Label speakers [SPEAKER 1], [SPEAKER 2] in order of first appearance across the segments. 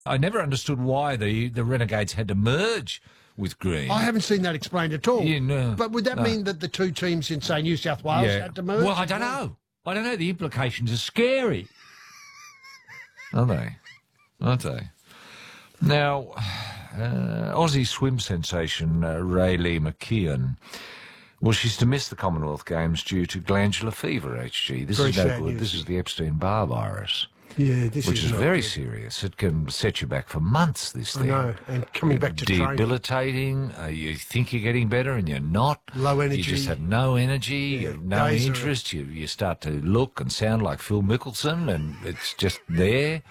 [SPEAKER 1] I never understood why the Renegades had to merge with Green.
[SPEAKER 2] I haven't seen that explained at all.
[SPEAKER 1] Yeah, no,
[SPEAKER 2] but would that mean that the two teams in, say, New South Wales had to merge?
[SPEAKER 1] Well, I don't know. I don't know. The implications are scary. Are they? Aren't they? Now, Aussie swim sensation Rayleigh McKeon, well, she's to miss the Commonwealth Games due to glandular fever, HG. This is no good. This is the Epstein-Barr virus.
[SPEAKER 2] Yeah,
[SPEAKER 1] which is very serious. It can set you back for months, this thing.
[SPEAKER 2] I know, and coming back to training.
[SPEAKER 1] Debilitating. You think you're getting better and you're not.
[SPEAKER 2] Low energy.
[SPEAKER 1] You just have no energy, you have no interest. You start to look and sound like Phil Mickelson, and it's just there.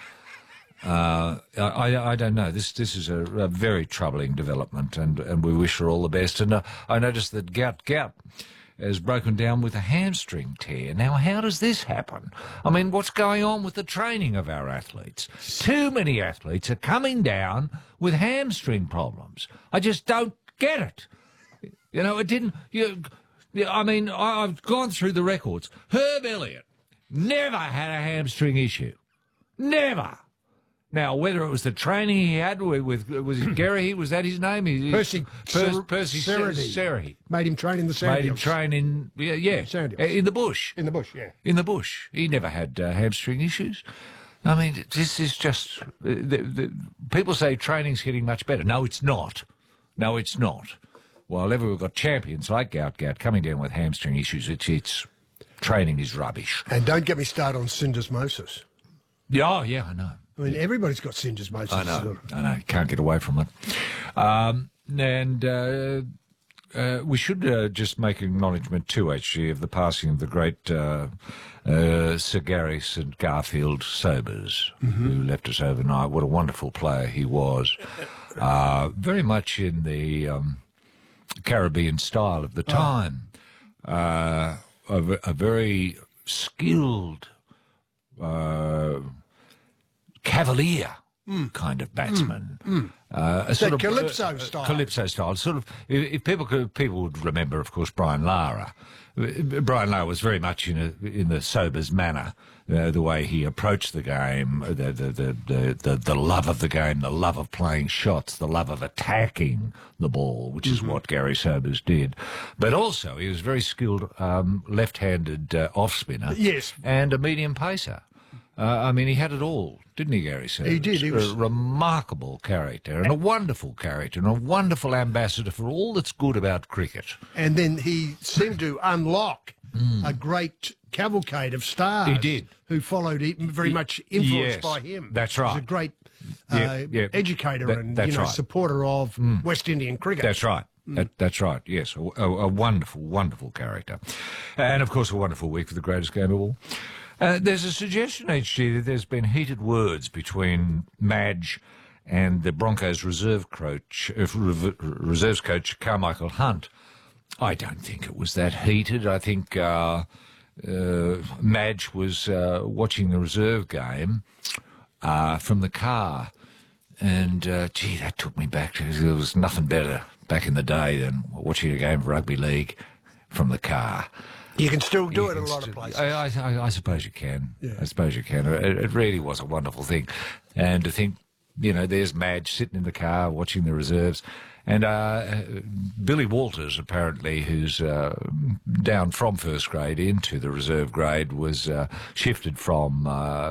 [SPEAKER 1] I don't know. This is a very troubling development, and we wish her all the best. And I noticed that Gout has broken down with a hamstring tear. Now, how does this happen? I mean, what's going on with the training of our athletes? Too many athletes are coming down with hamstring problems. I just don't get it. You know, it didn't... I mean, I've gone through the records. Herb Elliott never had a hamstring issue. Never. Now, whether it was the training he had with was it Gary? Was that his name?
[SPEAKER 2] Percy
[SPEAKER 1] Serahi.
[SPEAKER 2] Made him train in the sand.
[SPEAKER 1] Made him train in in the bush.
[SPEAKER 2] In the bush, yeah.
[SPEAKER 1] In the bush. He never had hamstring issues. I mean, this is just... people say training's getting much better. No, it's not. No, it's not. While ever we've got champions like Gout coming down with hamstring issues, it's training is rubbish.
[SPEAKER 2] And don't get me started on syndesmosis.
[SPEAKER 1] Yeah, I know.
[SPEAKER 2] I mean, everybody's got syndesmosis.
[SPEAKER 1] I know. Can't get away from it. We should just make acknowledgement too, HG, of the passing of the great Sir Gary St Garfield Sobers, who left us overnight. What a wonderful player he was. Very much in the Caribbean style of the time. A very skilled... cavalier kind of batsman. A sort of
[SPEAKER 2] Calypso style.
[SPEAKER 1] Calypso style. Sort of. If people would remember, of course, Brian Lara. Brian Lara was very much in the Sobers manner. The way he approached the game, the love of the game, the love of playing shots, the love of attacking the ball, which is what Gary Sobers did. But also, he was very skilled left-handed off-spinner.
[SPEAKER 2] Yes.
[SPEAKER 1] And a medium pacer. I mean, he had it all, didn't he, Gary Sobers?
[SPEAKER 2] He did. He was
[SPEAKER 1] a remarkable character and a wonderful character and a wonderful ambassador for all that's good about cricket.
[SPEAKER 2] And then he seemed to unlock a great cavalcade of stars.
[SPEAKER 1] He did.
[SPEAKER 2] Who followed him, very much influenced by him.
[SPEAKER 1] That's right.
[SPEAKER 2] He was a great educator and supporter of West Indian cricket.
[SPEAKER 1] That's right. That's right, yes. A wonderful, wonderful character. And, of course, a wonderful week for the greatest game of all. There's a suggestion, HG, that there's been heated words between Madge and the Broncos reserves coach Carmichael Hunt. I don't think it was that heated. I think Madge was watching the reserve game from the car, and that took me back to... There was nothing better back in the day than watching a game of rugby league from the car.
[SPEAKER 2] You can still do it in a lot of places.
[SPEAKER 1] I suppose you can.
[SPEAKER 2] Yeah.
[SPEAKER 1] I suppose you can. It really was a wonderful thing. And to think, there's Madge sitting in the car watching the reserves. And Billy Walters, apparently, who's down from first grade into the reserve grade, was shifted from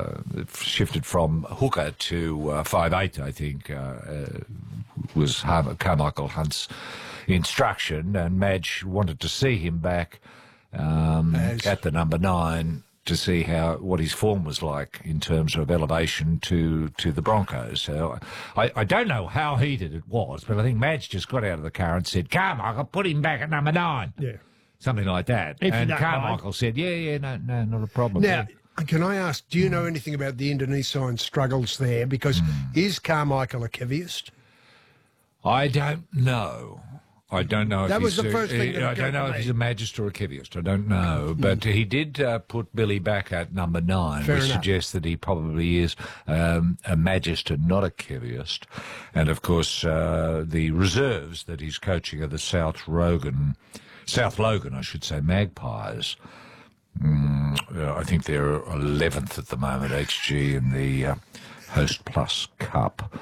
[SPEAKER 1] hooker to 5'8", I think, was Carmichael Hunt's instruction. And Madge wanted to see him back at the number 9 to see what his form was like in terms of elevation to the Broncos. So I don't know how heated it was, but I think Madge just got out of the car and said, Carmichael, put him back at number 9.
[SPEAKER 2] Yeah.
[SPEAKER 1] Something like that. And Carmichael said, no, not a problem.
[SPEAKER 2] Now, can I ask, do you know anything about the Indonesian struggles there? Because is Carmichael a Keviist?
[SPEAKER 1] I don't know. I don't know if
[SPEAKER 2] that was the first thing.
[SPEAKER 1] I don't know if he's a Magist or a Keviist. I don't know, but he did put Billy back at number 9, which suggests that he probably is a Magist and not a Keviist. And of course, the reserves that he's coaching are the South Logan, I should say, Magpies. I think they're 11th at the moment, HG, in the Host Plus Cup.